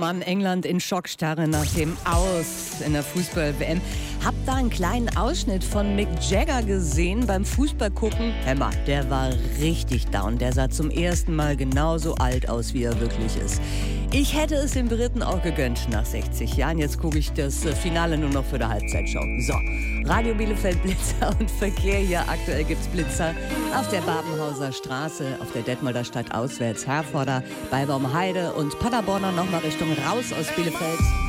Mann, England in Schockstarre nach dem Aus in der Fußball-WM. Hab da einen kleinen Ausschnitt von Mick Jagger gesehen beim Fußballgucken. Hör mal, der war richtig down. Der sah zum ersten Mal genauso alt aus, wie er wirklich ist. Ich hätte es den Briten auch gegönnt nach 60 Jahren. Jetzt gucke ich das Finale nur noch für die Halbzeitshow. So, Radio Bielefeld Blitzer und Verkehr hier. Aktuell gibt's Blitzer auf der Babenhauser Straße, auf der Detmolder Stadt auswärts, Herforder, bei Baumheide und Paderborner nochmal Richtung raus aus Bielefeld.